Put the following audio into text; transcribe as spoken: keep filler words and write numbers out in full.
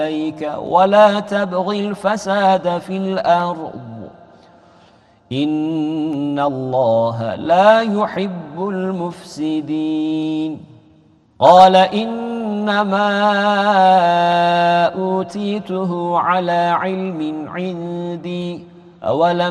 إليك ولا تبغ الفساد في الأرض إن الله لا يحب المفسدين قال إنما أوتيته على علم عندي أولم